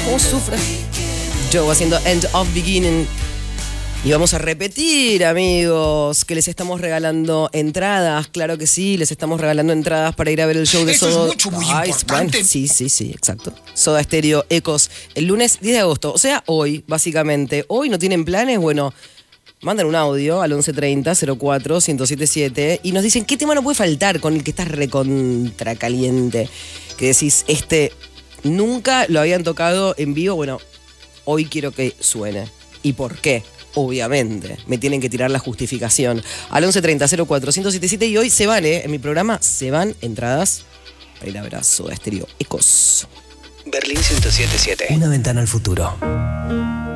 ¿Cómo sufre? Joe haciendo End of Beginning. Y vamos a repetir, amigos, que les estamos regalando entradas. Claro que sí, les estamos regalando entradas para ir a ver el show de Eso Soda. es mucho, muy importante. Bueno, sí, exacto. Soda Stereo Ecos, el lunes 10 de agosto. O sea, hoy, básicamente. Hoy no tienen planes, bueno, mandan un audio al 1130-04-1077 y nos dicen qué tema no puede faltar con el que estás recontra caliente. Que decís, nunca lo habían tocado en vivo. Bueno, hoy quiero que suene. ¿Y por qué? Obviamente, me tienen que tirar la justificación. Al 1130-04-1077 y hoy se van, en mi programa se van entradas para ir a ver a Soda Stereo Ecos. Berlín 107.7. Una ventana al futuro.